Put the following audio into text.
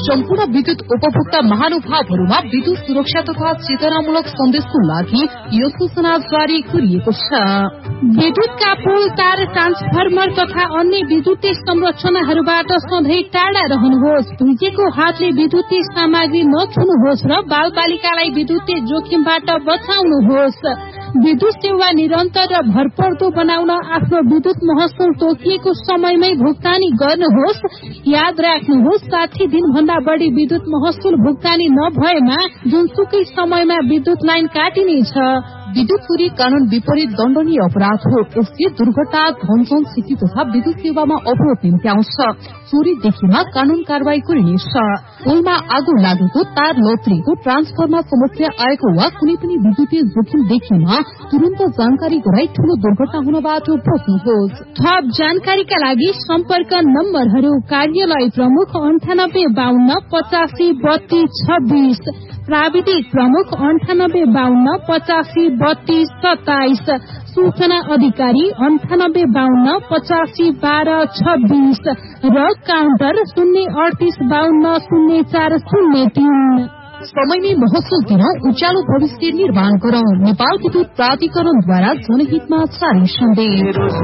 सम्पूर्ण विद्युत उपभोक्ता महानुभावहरूमा विद्युत सुरक्षा तथा चेतनामूलक सन्देशको लागि यो सूचना जारी गरिएको छ। विद्युतका पोल, तार, ट्रान्सफर्मर तथा अन्य विद्युतीय संरचनाहरूबाट सधैँ टाढा रहनुहोस्। दुईजेको हातले विद्युतीय सामग्री नछुनुहोस् र बाल बालिकालाई विद्युतीय जोखिमबाट बचाउनुहोस्। विद्युत सेवा निरन्तर र भरपर्दो बनाउन आफ्नो विद्युत महसुल तोकिएको समयमै भुक्तानी गर्नुहोस्। याद राख्नुहोस्, 60 दिनभन्दा बढ़ी विद्युत महसुल भुक्तानी नभएमा जुनसुकै समयमा विद्युत लाइन काटिनेछ। विद्युत चोरी कानून विपरीत दण्डनीय अपराध हो। यसले दुर्घटना, धनजन क्षति तथा विद्युत सेवामा अवरोध निम्ति आउँछ। चोरी देखिमा कानून कारवाही गरिनेछ। पोलमा आगो लागेको, तार लत्रिएको, ट्रान्सफर्मर समस्या आएको वा कुनै पनि विद्युतीय जोखिम देखिमा तुरन्त जानकारी गराई ठूलो दुर्घटना हुनबाट बच्नुहोस्। थप जानकारीका लागि सम्पर्क नम्बरहरू: कार्यालय प्रमुख 9852 85 32 26, प्राविधिक प्रमुख 9852 85 32 27, सूचना अधिकारी 9852 85 12 26 र काउन्टर 03852 04 03। समयमै महसुल दिन उज्यालो भविष्य निर्माण गरौं। नेपाल विद्युत प्राधिकरणद्वारा जनहितमा जारी सन्देश।